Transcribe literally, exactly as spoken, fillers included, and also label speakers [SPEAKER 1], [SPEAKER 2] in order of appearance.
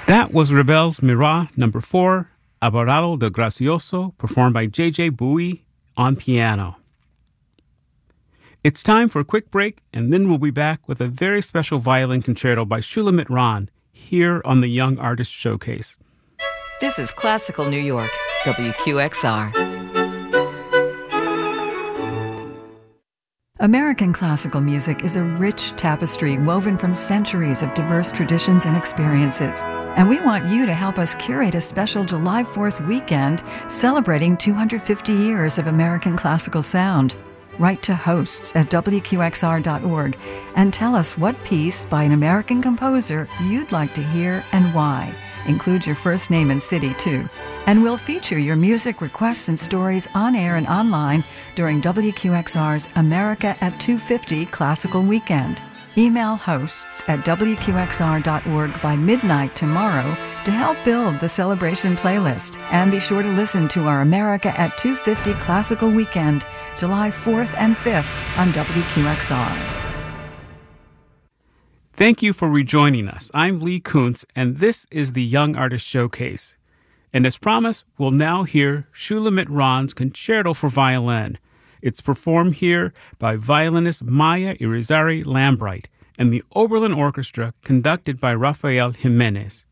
[SPEAKER 1] That was Rebels Mirá number four, Aborado de Gracioso, performed by J J Bowie on piano. It's time for a quick break, and then we'll be back with a very special violin concerto by Shulamit Ron here on the Young Artist Showcase.
[SPEAKER 2] This is Classical New York, W Q X R.
[SPEAKER 3] American classical music is a rich tapestry woven from centuries of diverse traditions and experiences. And we want you to help us curate a special July fourth weekend celebrating two hundred fifty years of American classical sound. Write to hosts at W Q X R dot org and tell us what piece by an American composer you'd like to hear and why. Include your first name and city, too. And we'll feature your music requests and stories on air and online during W Q X R's America at two fifty Classical Weekend. Email hosts at W Q X R dot org by midnight tomorrow to help build the celebration playlist. And be sure to listen to our America at two fifty Classical Weekend, July fourth and fifth on W Q X R.
[SPEAKER 1] Thank you for rejoining us. I'm Lee Kuntz, and this is the Young Artist Showcase. And as promised, we'll now hear Shulamit Ron's Concerto for Violin. It's performed here by violinist Maya Irizarry Lambright and the Oberlin Orchestra, conducted by Rafael Jimenez.